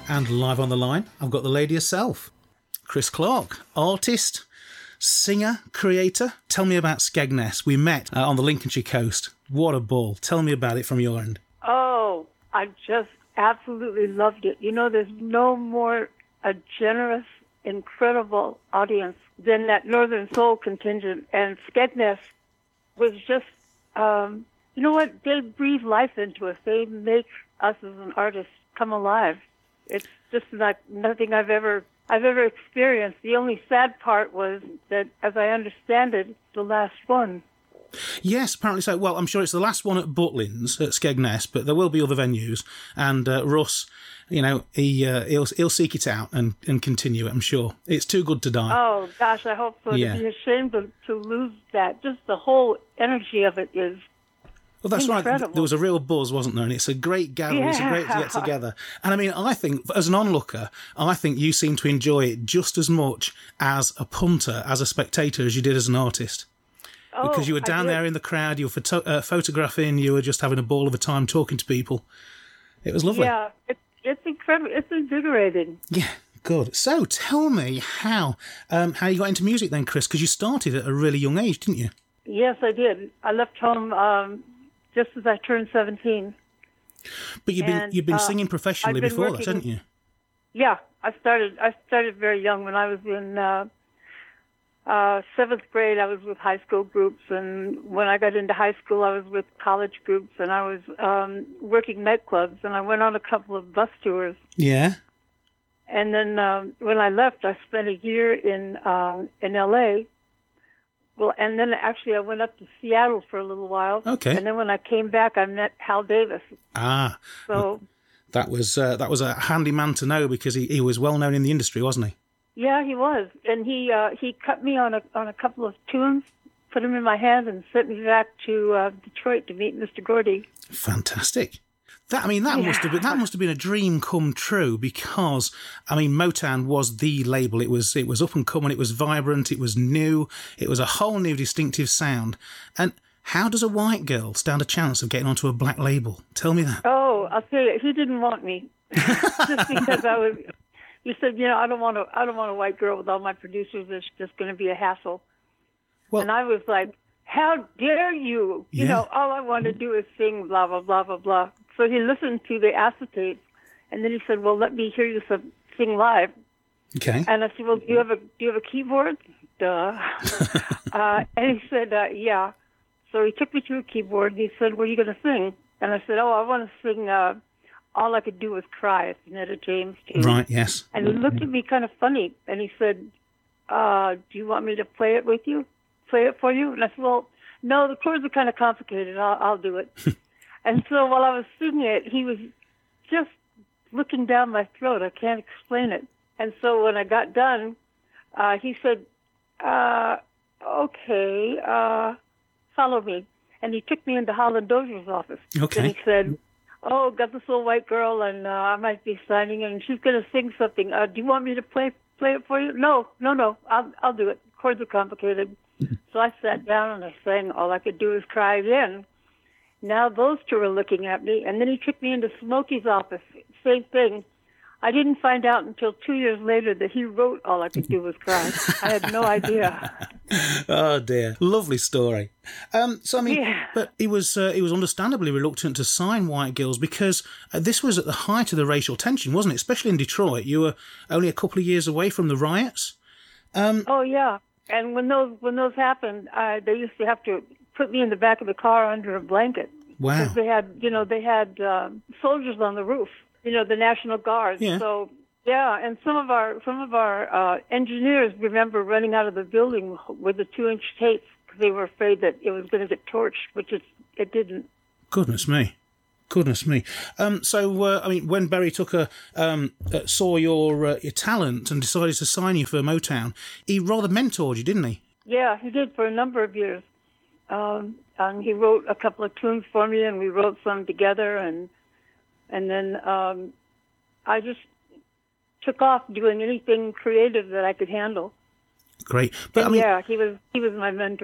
And live on the line, I've got the lady herself, Chris Clark, artist, singer, creator. Tell me about Skegness. We met on the Lincolnshire coast. What a ball. Tell me about it from your end. Oh, I just absolutely loved it. You know, there's no more a generous, incredible audience than that Northern Soul contingent. And Skegness was just, you know what? They breathe life into us. They make us as an artist come alive. It's just like nothing I've ever experienced. The only sad part was that, as I understand it, the last one. Yes, apparently so. Well, I'm sure it's the last one at Butlins at Skegness, but there will be other venues. And Russ, you know, he'll seek it out and continue it, I'm sure. It's too good to die. Oh, gosh, I hope so. Yeah. To be ashamed to lose that. Just the whole energy of it is Well, that's incredible. Right. There was a real buzz, wasn't there? And it's a great gathering. Yeah. It's a great to get together. And I mean, I think, as an onlooker, I think you seem to enjoy it just as much as a punter, as a spectator, as you did as an artist. Because you were down there in the crowd, you were photographing, you were just having a ball of a time talking to people. It was lovely. Yeah, it's incredible. It's invigorating. Yeah, good. So tell me how you got into music then, Chris, because you started at a really young age, didn't you? Yes, I did. I left home just as I turned 17. But you've been singing professionally before that, hadn't you? Yeah, I started very young. When I was in seventh grade, I was with high school groups, and when I got into high school, I was with college groups, and I was working nightclubs, and I went on a couple of bus tours. Yeah. And then when I left, I spent a year in L.A. Well, and then actually I went up to Seattle for a little while. Okay. And then when I came back, I met Hal Davis. Ah. So that was a handy man to know, because he was well known in the industry, wasn't he? yeah, he was, and he cut me on a couple of tunes, put them in my hand, and sent me back to Detroit to meet Mr. Gordy. Fantastic. That must have been a dream come true, because Motown was the label. It was up and coming. It was vibrant. It was new. It was a whole new distinctive sound. And how does a white girl stand a chance of getting onto a black label? Tell me that. Oh, I'll tell you, he didn't want me just because I was. He said, you know, I don't want a white girl with all my producers. It's just going to be a hassle. Well, and I was like, how dare you? Yeah. You know, all I want to do is sing, blah, blah, blah, blah, blah. So he listened to the acetates, and then he said, well, let me hear you sing live. Okay. And I said, well, do you have a keyboard? Duh. And he said, yeah. So he took me to a keyboard, and he said, what are you going to sing? And I said, oh, I want to sing All I Could Do Was Cry. It's an Etta James tune. Right, yes. And he looked at me kind of funny, and he said, do you want me to play it for you? And I said, well, no, the chords are kind of complicated. I'll do it. And so while I was singing it, he was just looking down my throat. I can't explain it. And so when I got done, he said, okay, follow me. And he took me into Holland Dozier's office. Okay. And he said, oh, got this little white girl, and I might be signing, and she's going to sing something. Do you want me to play it for you? No, I'll do it. Chords are complicated. So I sat down and I sang All I Could Do Is Cry again. Now those two were looking at me, and then he took me into Smokey's office. Same thing. I didn't find out until 2 years later that he wrote All I Could Do Was Cry. I had no idea. Oh dear, lovely story. But he was understandably reluctant to sign white girls, because this was at the height of the racial tension, wasn't it? Especially in Detroit. You were only a couple of years away from the riots. Oh yeah, and when those happened, they used to have to put me in the back of the car under a blanket. Wow. Because they had soldiers on the roof. You know, the National Guard. Yeah. So yeah, and some of our engineers remember running out of the building with the 2-inch tapes because they were afraid that it was going to get torched, which it didn't. Goodness me. When Berry Tucker saw your talent and decided to sign you for Motown, he rather mentored you, didn't he? Yeah, he did for a number of years. And he wrote a couple of tunes for me, and we wrote some together, and then I just took off doing anything creative that I could handle. Great. But he was my mentor.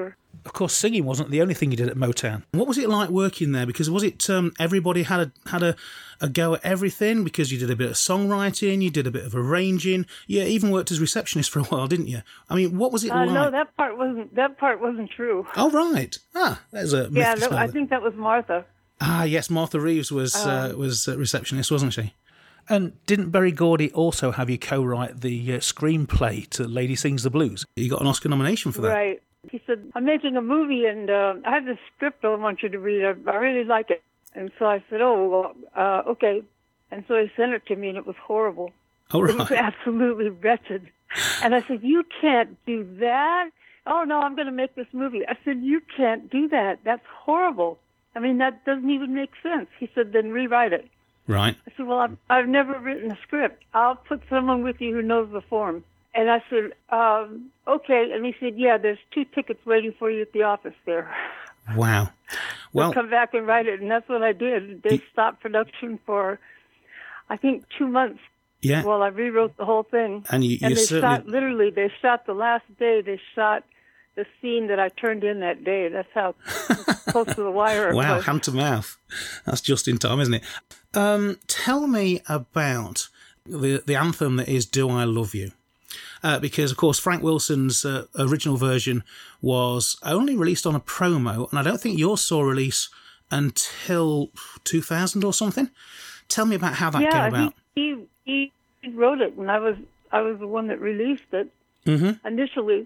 of course, singing wasn't the only thing you did at Motown. What was it like working there? Because was it everybody had a go at everything? Because you did a bit of songwriting, you did a bit of arranging, you even worked as receptionist for a while, didn't you? I mean, what was it like? No, that part wasn't true. Oh, right. There's a myth. Yeah, I think that was Martha. Yes, Martha Reeves was a receptionist, wasn't she? And didn't Berry Gordy also have you co-write the screenplay to Lady Sings the Blues? You got an Oscar nomination for that. Right. He said, I'm making a movie, and I have this script I want you to read. I really like it. And so I said, okay. And so he sent it to me, and it was horrible. Oh, right. It was absolutely wretched. And I said, you can't do that. Oh, no, I'm going to make this movie. I said, you can't do that. That's horrible. I mean, that doesn't even make sense. He said, then rewrite it. Right. I said, well, I've never written a script. I'll put someone with you who knows the form. And I said, okay. And he said, yeah, there's 2 tickets waiting for you at the office there. Wow. Well, come back and write it. And that's what I did. They stopped production for, I think, 2 months. Yeah. Well, I rewrote the whole thing. And they shot, literally, they shot the last day. They shot the scene that I turned in that day. That's how close to the wire it wow, was. hand to mouth. That's just in time, isn't it? Tell me about the anthem that is Do I Love You? Because, of course, Frank Wilson's original version was only released on a promo, and I don't think yours saw release until 2000 or something. Tell me about how that came about. He wrote it, and I was the one that released it initially.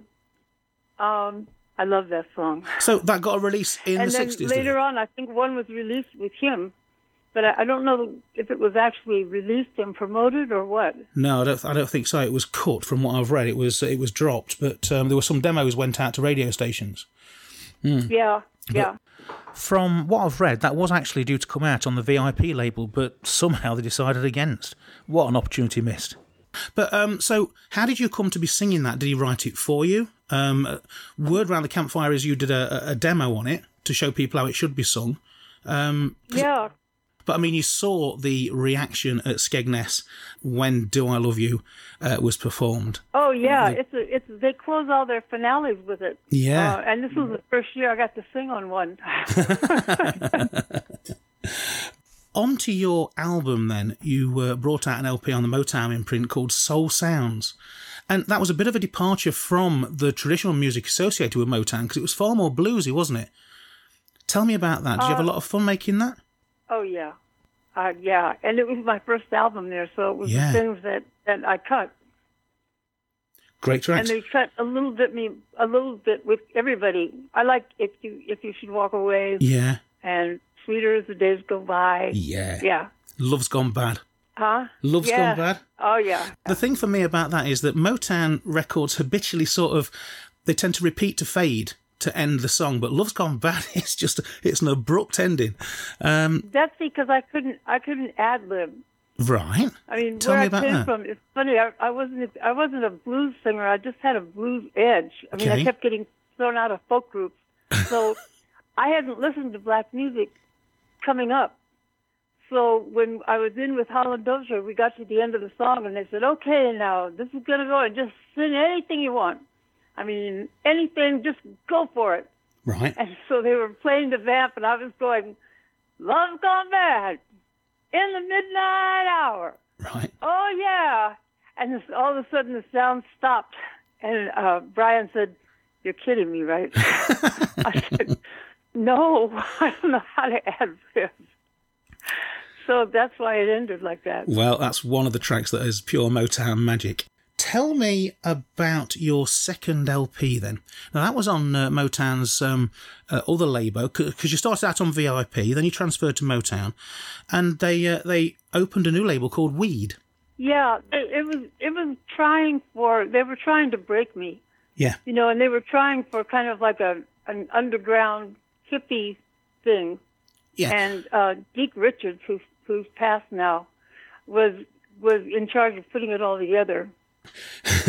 I love that song. So that got a release in the 60s? And then later on, I think one was released with him, but I don't know if it was actually released and promoted or what. No, I don't think so. It was cut from what I've read. It was dropped, but there were some demos went out to radio stations. Yeah. From what I've read, that was actually due to come out on the VIP label, but somehow they decided against. What an opportunity missed. But so how did you come to be singing that? Did he write it for you? Word around the campfire is you did a demo on it to show people how it should be sung. Yeah. But I mean, you saw the reaction at Skegness when "Do I Love You" was performed. Oh yeah, they close all their finales with it. Yeah, and this was the first year I got to sing on one. Onto your album, then, you brought out an LP on the Motown imprint called Soul Sounds. And that was a bit of a departure from the traditional music associated with Motown because it was far more bluesy, wasn't it? Tell me about that. Did you have a lot of fun making that? Oh, yeah. Yeah, and it was my first album there, so it was the things that I cut. Great tracks. And they cut a little bit with everybody. I like If You Should Walk Away. Yeah. And Sweeter as the Days Go By. Yeah. Yeah. Love's Gone Bad. Huh? Love's Gone Bad. Oh, yeah. The thing for me about that is that Motown records habitually they tend to repeat to fade to end the song, but Love's Gone Bad is it's an abrupt ending. That's because I couldn't ad-lib. Right. I mean, Tell where me I about came that. from, it's funny, I wasn't a blues singer, I just had a blues edge. I mean, Okay. I kept getting thrown out of folk groups. So I hadn't listened to black music coming up. So when I was in with Holland Dozier, we got to the end of the song, and they said, okay, now, this is going to go, and just sing anything you want. I mean, anything, just go for it. Right. And so they were playing the vamp, and I was going, Love's Gone Bad, in the midnight hour. Right. Oh, yeah. And all of a sudden the sound stopped. And Brian said, you're kidding me, right? I said, no, I don't know how to add this. So that's why it ended like that. Well, that's one of the tracks that is pure Motown magic. Tell me about your second LP then. Now, that was on Motown's other label, because you started out on VIP, then you transferred to Motown, and they opened a new label called Weed. Yeah, it was they were trying to break me. Yeah. You know, and they were trying for kind of like an underground hippie thing. Yeah. And Deke Richards, who's passed now, was in charge of putting it all together.